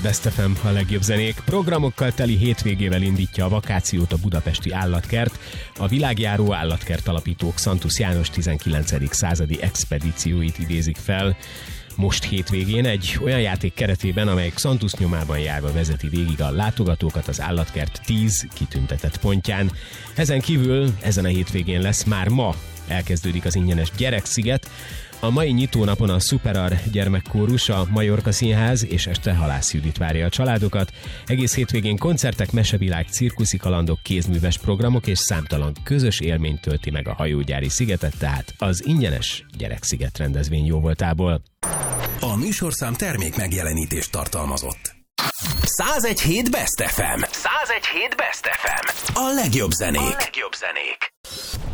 Best FM, a legjobb zenék. Programokkal teli hétvégével indítja a vakációt a budapesti állatkert. A világjáró állatkert alapítók Szantusz János 19. századi expedícióit idézik fel. Most hétvégén egy olyan játék keretében, amely Xantusz nyomában járva vezeti végig a látogatókat az állatkert 10 kitüntetett pontján. Ezen kívül ezen a hétvégén lesz már ma elkezdődik az ingyenes Gyereksziget. A mai nyitónapon a Superar gyermekkórus, a Majorka Színház és este Halász Judit várja a családokat. Egész hétvégén koncertek, mesevilág, cirkuszi kalandok, kézműves programok és számtalan közös élményt tölti meg a hajógyári szigetet, tehát az ingyenes Gyereksziget rendezvény jóvoltából. A műsorszám termék megjelenítést tartalmazott. 101.7 Best FM. 101.7 Best FM. A legjobb zenék.